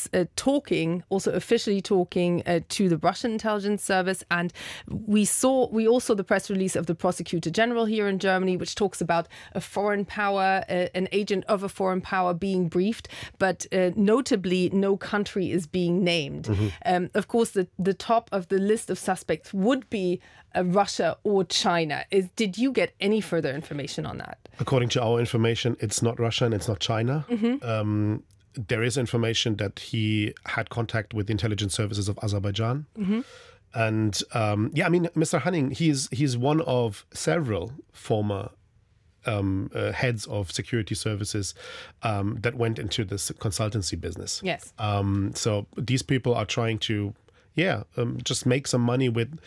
was also officially talking to the Russian intelligence service. And we all saw the press release of the Prosecutor General here in Germany, which talks about a foreign power, an agent of a foreign power being briefed. But notably, no country is being named. Of course, the top of the list of suspects would be Russia or China. Did you get any further information on that? According to our information, it's not Russia and it's not China. There is information that he had contact with the intelligence services of Azerbaijan. And Mr. Hanning, he's one of several former heads of security services that went into this consultancy business. Yes. So these people are trying to just make some money with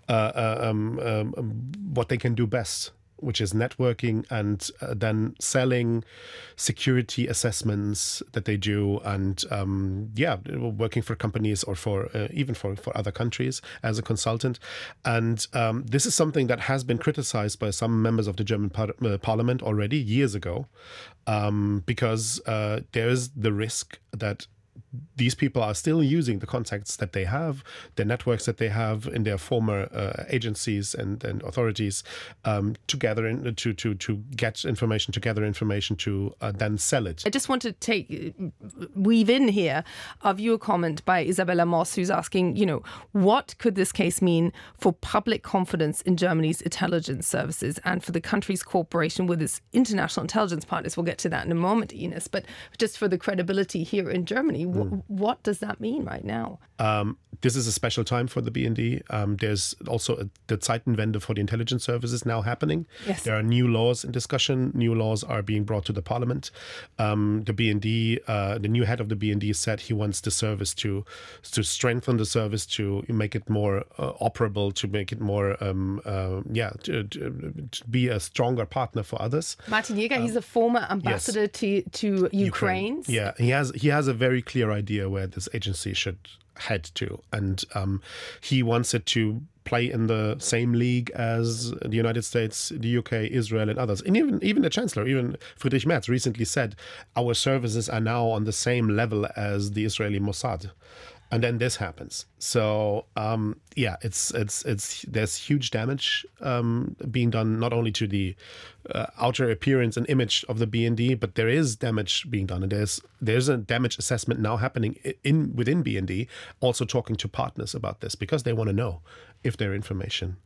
what they can do best, which is networking and then selling security assessments that they do, and working for companies or for even for other countries as a consultant. And this is something that has been criticized by some members of the German parliament already years ago, because there is the risk that these people are still using the contacts that they have, the networks that they have in their former agencies and authorities to get information, to gather information to then sell it. I just want to weave in here a viewer comment by Isabella Moss, who's asking, what could this case mean for public confidence in Germany's intelligence services and for the country's cooperation with its international intelligence partners? We'll get to that in a moment, Ines, but just for the credibility here in Germany, what does that mean right now? This is a special time for the BND. There's also the Zeitenwende for the intelligence services now happening. Yes. There are new laws in discussion. New laws are being brought to the parliament. The BND, the new head of the BND said he wants the service to strengthen the service, to make it more operable, to make it more, to be a stronger partner for others. Martin Jäger, he's a former ambassador to Ukraine. Yeah, he has a very clear idea where this agency should head to, and he wants it to play in the same league as the United States, the UK, Israel, and others. And even the Chancellor, even Friedrich Merz, recently said our services are now on the same level as the Israeli Mossad. And then this happens. So there's huge damage being done not only to the outer appearance and image of the BND, but there is damage being done, and there's a damage assessment now happening within BND, also talking to partners about this because they want to know if their information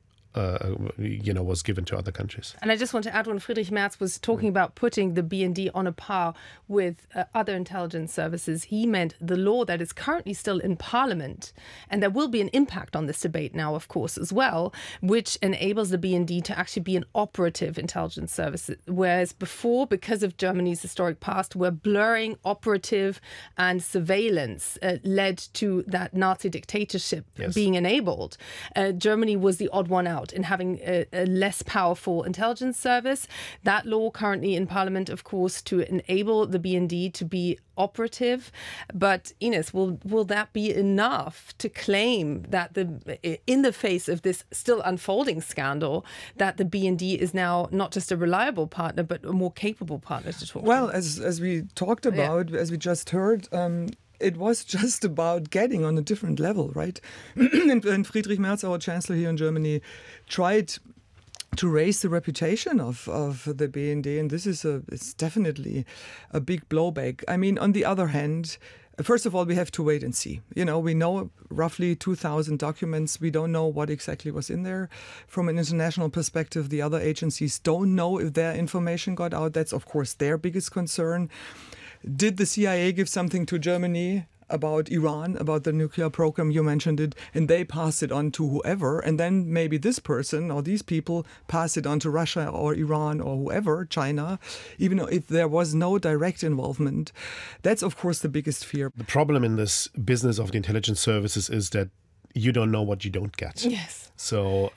was given to other countries. And I just want to add, when Friedrich Merz was talking about putting the BND on a par with other intelligence services, he meant the law that is currently still in Parliament, and there will be an impact on this debate now, of course, as well, which enables the BND to actually be an operative intelligence service, whereas before, because of Germany's historic past, where blurring operative and surveillance led to that Nazi dictatorship being enabled. Germany was the odd one out in having a less powerful intelligence service. That law currently in Parliament, of course, to enable the BND to be operative. But Ines, will that be enough to claim that in the face of this still unfolding scandal, that the BND is now not just a reliable partner, but a more capable partner to talk to? Well, as we talked about, as we just heard, it was just about getting on a different level, right? And Friedrich Merz, our chancellor here in Germany, tried to raise the reputation of the BND, and this is it's definitely a big blowback. I mean, on the other hand, first of all, we have to wait and see. We know roughly 2,000 documents. We don't know what exactly was in there. From an international perspective, the other agencies don't know if their information got out. That's, of course, their biggest concern. Did the CIA give something to Germany about Iran, about the nuclear program? You mentioned it, and they pass it on to whoever, and then maybe this person or these people pass it on to Russia or Iran or whoever, China, even if there was no direct involvement. That's, of course, the biggest fear. The problem in this business of the intelligence services is that you don't know what you don't get. Yes. So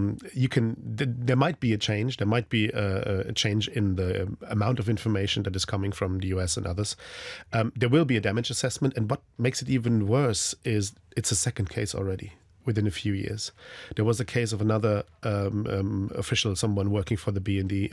there might be a change. There might be a change in the amount of information that is coming from the US and others. There will be a damage assessment. And what makes it even worse is it's a second case already. within a few years. There was a case of another official, someone working for the BND.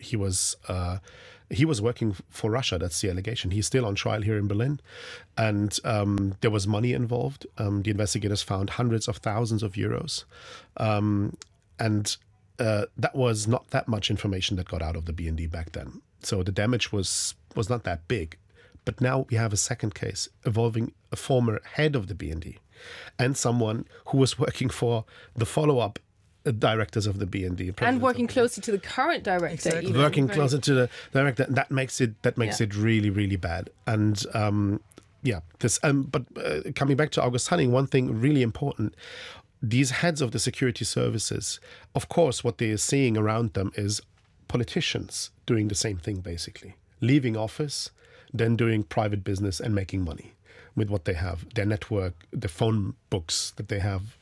He was working for Russia. That's the allegation. He's still on trial here in Berlin. And there was money involved. The investigators found hundreds of thousands of euros. And that was not that much information that got out of the BND back then. So the damage was not that big. But now we have a second case involving a former head of the BND and someone who was working for the follow-up directors of the BND. And working closer to the current director. Exactly. Even. Working closer to the director. That makes it really, really bad. And coming back to August Hanning, one thing really important, these heads of the security services, of course, what they are seeing around them is politicians doing the same thing, basically. Leaving office, then doing private business and making money with what they have, their network, the phone books that they have.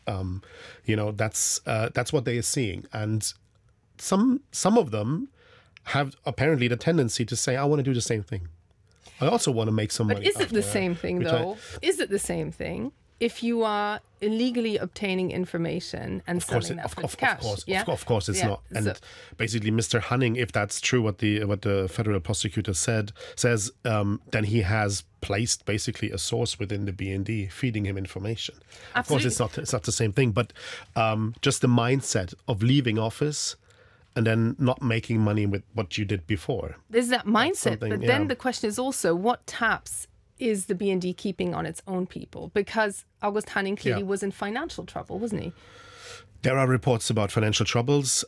That's what they are seeing. And some of them have apparently the tendency to say, I want to do the same thing. I also want to make some money. But is it the same thing, though? Is it the same thing if you are illegally obtaining information and selling that for cash? Of course it's not. And basically, Mr. Hanning, if that's true, what the federal prosecutor says, then he has placed basically a source within the BND feeding him information. Absolutely. Of course, it's not the same thing, but just the mindset of leaving office and then not making money with what you did before. There's that mindset, but then the question is also, what taps is the BND keeping on its own people? Because August Hanning clearly was in financial trouble, wasn't he? There are reports about financial troubles,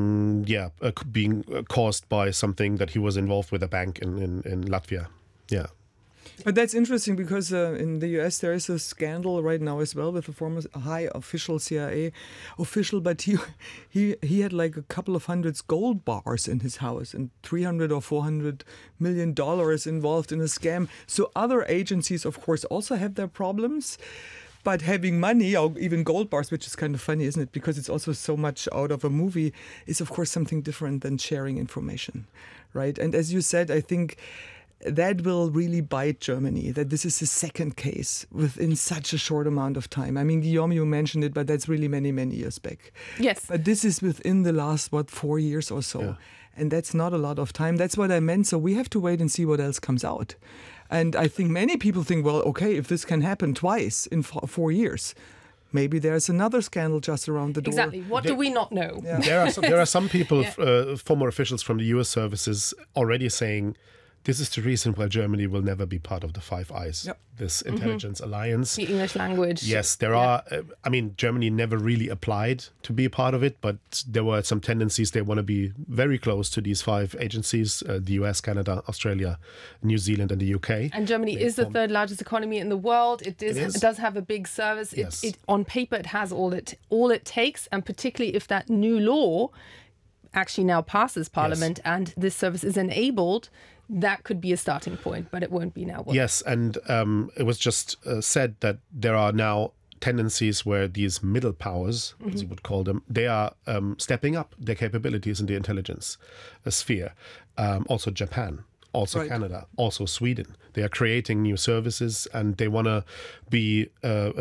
being caused by something that he was involved with a bank in Latvia. Yeah. But that's interesting because in the US there is a scandal right now as well with a former high official CIA official, but he had like a couple of hundreds gold bars in his house and $300 or $400 million involved in a scam. So other agencies, of course, also have their problems. But having money, or even gold bars, which is kind of funny, isn't it? Because it's also so much out of a movie, is of course something different than sharing information, right? And as you said, I think that will really bite Germany, that this is the second case within such a short amount of time. I mean, Guillaume, you mentioned it, but that's really many, many years back. Yes. But this is within the last, 4 years or so. Yeah. And that's not a lot of time. That's what I meant. So we have to wait and see what else comes out. And I think many people think, well, okay, if this can happen twice in 4 years, maybe there's another scandal just around the door. Exactly. What do we not know? Yeah. There are some people, former officials from the US services, already saying, this is the reason why Germany will never be part of the Five Eyes, this intelligence alliance. The English language. Yes, there are. Germany never really applied to be a part of it, but there were some tendencies. They want to be very close to these 5 agencies, the US, Canada, Australia, New Zealand and the UK. And Germany is the third largest economy in the world. It does have a big service. Yes. It on paper, it has all it takes. And particularly if that new law actually now passes Parliament and this service is enabled, that could be a starting point, but it won't be now. Yes, and it was just said that there are now tendencies where these middle powers, as you would call them, they are stepping up their capabilities in the intelligence sphere. Also Japan, also Canada, also Sweden. They are creating new services and they want to be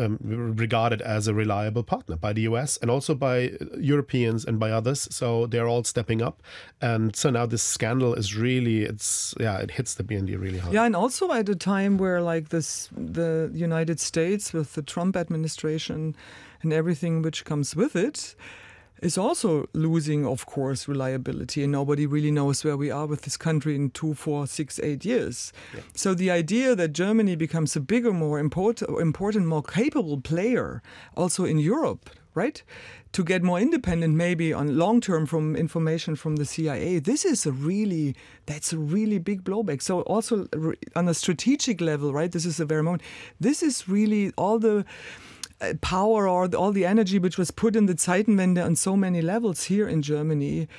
regarded as a reliable partner by the US and also by Europeans and by others. So they're all stepping up. And so now this scandal is really, it hits the BND really hard. Yeah, and also at a time where the United States with the Trump administration and everything which comes with it, is also losing, of course, reliability. And nobody really knows where we are with this country in 2, 4, 6, 8 years. Yeah. So the idea that Germany becomes a bigger, more important, more capable player also in Europe, right? To get more independent maybe on long term from information from the CIA, that's a really big blowback. So also on a strategic level, right? This is a very moment. This is really all the power or all the energy which was put in the Zeitenwende on so many levels here in Germany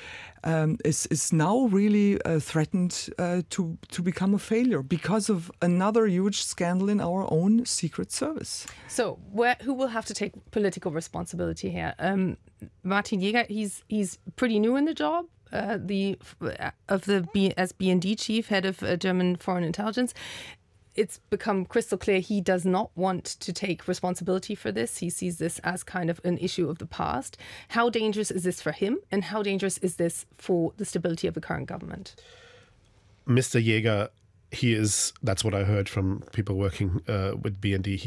is now really threatened to become a failure because of another huge scandal in our own secret service. So who will have to take political responsibility here? Martin Jäger, he's pretty new in the job. As BND chief, head of German foreign intelligence. it's become crystal clear he does not want to take responsibility for this. He sees this as kind of an issue of the past. How dangerous is this for him, and how dangerous is this for the stability of the current government? Mr. Jäger, that's what I heard from people working with BND.